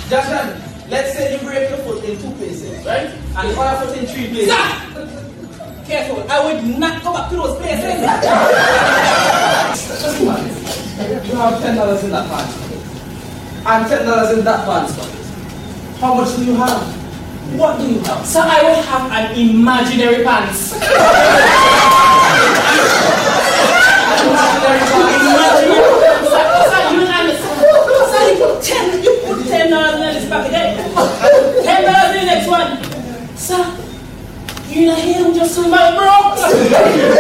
Joshua, let's say you break your foot in 2 places, right? And the other foot in 3 places. Careful, I would not go back to those places. Just imagine, you have $10 in that pants pocket, and $10 in that pants pocket. How much do you have? What do you have? So I will have an imaginary pants. Imaginary pants. You put $10 in this pocket, eh? $10 in the next one. Sir, you're not here with your silver, bro.